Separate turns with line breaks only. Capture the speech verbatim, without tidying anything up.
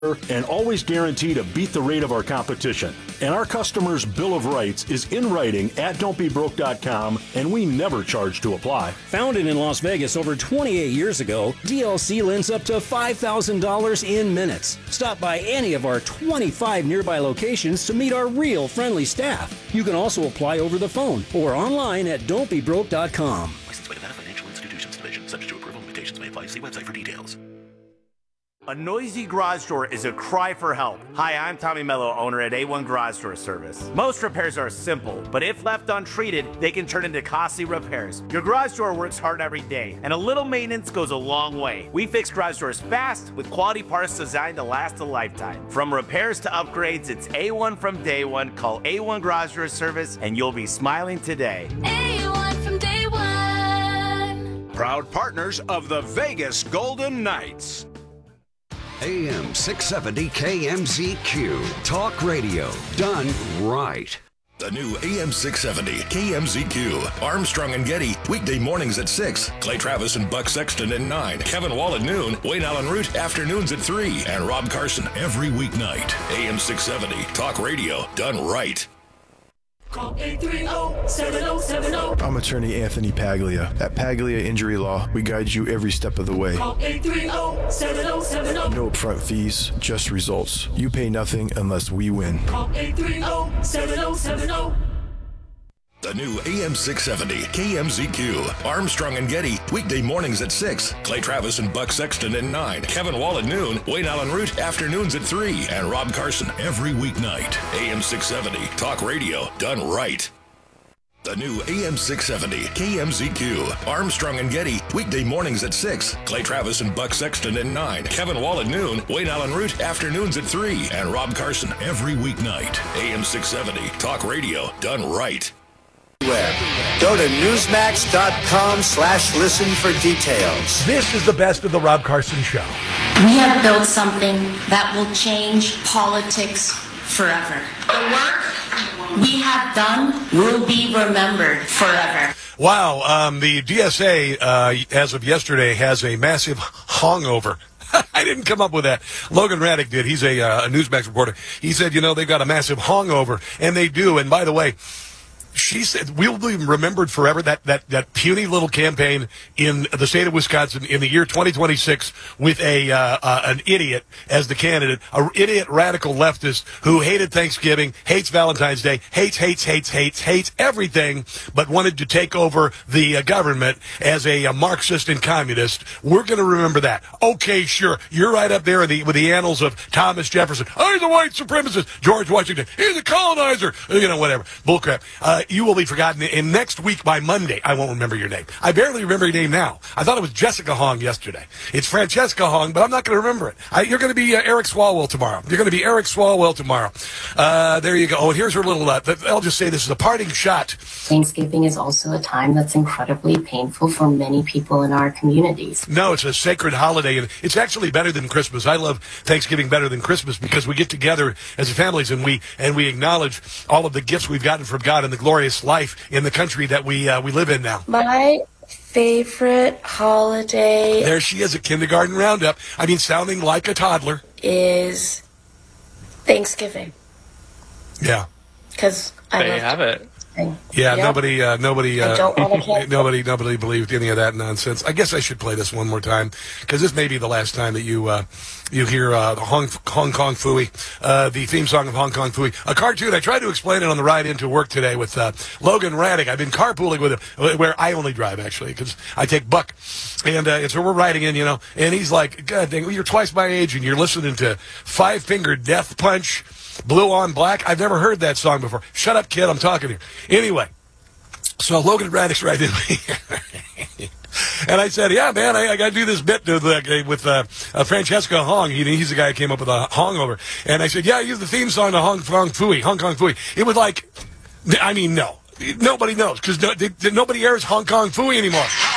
and always guarantee to beat the rate of our competition. And our customers' Bill of Rights is in writing at don't be broke dot com, and we never charge to apply.
Founded in Las Vegas over twenty-eight years ago, D L C lends up to five thousand dollars in minutes. Stop by any of our twenty-five nearby locations to meet our real friendly staff. You can also apply over the phone or online at don't be broke dot com.
Licensed by Nevada Financial Institutions Division. Subject to approval. Limitations may apply. See website for details.
A noisy garage door is a cry for help. Hi, I'm Tommy Mello, owner at A one Garage Door Service. Most repairs are simple, but if left untreated, they can turn into costly repairs. Your garage door works hard every day, and a little maintenance goes a long way. We fix garage doors fast with quality parts designed to last a lifetime. From repairs to upgrades, it's A one from day one. Call A one Garage Door Service, and you'll be smiling today.
A one from day one.
Proud partners of the Vegas Golden Knights.
A M six seventy K M Z Q. Talk radio done right.
The new A M six seventy K M Z Q. Armstrong and Getty, weekday mornings at six. Clay Travis and Buck Sexton at nine. Kevin Wall at noon. Wayne Allen Root, afternoons at three. And Rob Carson every weeknight. A M six seventy. Talk radio done right.
Call eight three zero, seven zero seven zero.
I'm attorney Anthony Paglia. At Paglia Injury Law, we guide you every step of the way.
Call eight three zero, seven zero seven zero.
No upfront fees, just results. You pay nothing unless we win.
Call eight three zero, seven zero seven zero.
The new A M six seventy K M Z Q. Armstrong and Getty, weekday mornings at six. Clay Travis and Buck Sexton at nine. Kevin Wall at noon. Wayne Allen Root, afternoons at three. And Rob Carson every weeknight. A M six seventy. Talk radio done right. The new A M six seventy K M Z Q. Armstrong and Getty, weekday mornings at six. Clay Travis and Buck Sexton at nine. Kevin Wall at noon. Wayne Allen Root, afternoons at three. And Rob Carson every weeknight. A M six seventy. Talk radio done right.
Go to newsmax.com slash listen for details.
This is the best of the Rob Carson Show.
We have built something that will change politics forever. The work we have done will be remembered forever.
Wow, um, the D S A, uh, as of yesterday, has a massive hangover. I didn't come up with that. Logan Raddick did. He's a, uh, a Newsmax reporter. He said, you know, they've got a massive hangover, and they do. And by the way, she said we'll be remembered forever, that, that, that puny little campaign in the state of Wisconsin in the year twenty twenty-six with a uh, uh, an idiot as the candidate, an idiot radical leftist who hated Thanksgiving, hates Valentine's Day, hates, hates, hates, hates, hates everything, but wanted to take over the uh, government as a, a Marxist and communist. We're going to remember that. Okay, sure. You're right up there in the, with the annals of Thomas Jefferson. Oh, he's a white supremacist. George Washington. He's a colonizer. You know, whatever. Bullcrap. Uh, you will be forgotten. And next week by Monday, I won't remember your name. I barely remember your name now. I thought it was Jessica Hong yesterday. It's Francesca Hong, but I'm not going to remember it. I, you're going to be uh, Eric Swalwell tomorrow. You're going to be Eric Swalwell tomorrow. Uh, there you go. Oh, and here's her little, uh, I'll just say this is a parting shot.
Thanksgiving is also a time that's incredibly painful for many people in our communities.
No, it's a sacred holiday, and it's actually better than Christmas. I love Thanksgiving better than Christmas because we get together as families and we and we acknowledge all of the gifts we've gotten from God and the glorious life in the country that we uh, we live in now.
My favorite holiday
There she is, a kindergarten roundup. I mean, sounding like a toddler.
is Thanksgiving.
Yeah.
Because I
There you
love
have it.
Yeah,
Yep.
nobody, uh, nobody,
I
uh,
don't wanna cancel.
nobody, nobody believed any of that nonsense. I guess I should play this one more time because this may be the last time that you uh, you hear uh, Hong, Hong Kong Phooey, uh, the theme song of Hong Kong Phooey, a cartoon. I tried to explain it on the ride into work today with uh, Logan Raddick. I've been carpooling with him, where I only drive actually because I take Buck, and uh, so we're riding in, you know, and he's like, "God dang, you're twice my age, and you're listening to Five Finger Death Punch, Blue on Black. I've never heard that song before. Shut up, kid. I'm talking to you. Anyway." So Logan Raddick's right in me. And I said, yeah, man, I, I got to do this bit with, uh, with uh, uh, Francesca Hong. He, he's the guy who came up with a hangover. And I said, yeah, use the theme song to Hong Kong Phooey, Hong Kong Phooey. It was like, I mean, no. Nobody knows because no, nobody airs Hong Kong Phooey anymore.